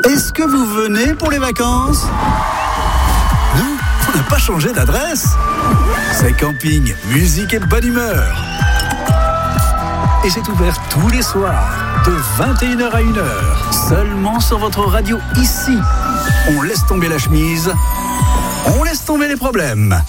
Est-ce que vous venez pour les vacances ? Non, on n'a pas changé d'adresse. C'est camping, musique et bonne humeur. Et c'est ouvert tous les soirs, de 21h à 1h, seulement sur votre radio ici. On laisse tomber la chemise, on laisse tomber les problèmes.